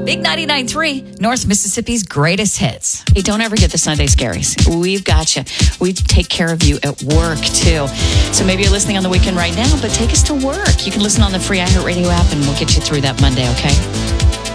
Big 99.3, North Mississippi's greatest hits. Hey, don't ever get the Sunday scaries. We've got you. We take care of you at work, too. So maybe you're listening on the weekend right now, but take us to work. You can listen on the free iHeartRadio app, and we'll get you through that Monday, okay?